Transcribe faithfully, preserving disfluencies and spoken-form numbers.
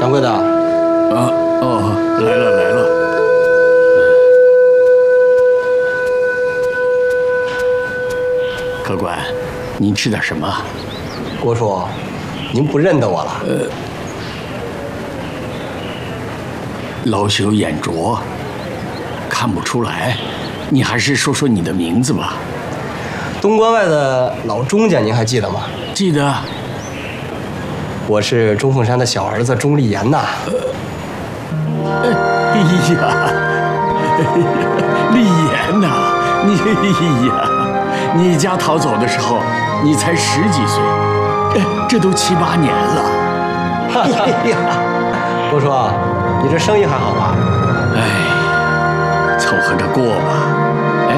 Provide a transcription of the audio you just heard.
掌柜的。 啊哦，来了来了。客官，您吃点什么？ 郭叔，您不认得我了？呃， 老朽眼拙，看不出来。你还是说说你的名字吧。 东关外的老钟家，您还记得吗？ 记得。 我是钟凤山的小儿子钟立言呐。 哎呀，立言呐，你哎呀，你家逃走的时候，你才十几岁，这都七八年了。 哎呀，郭叔，你这生意还好吧？ 哎，凑合着过吧。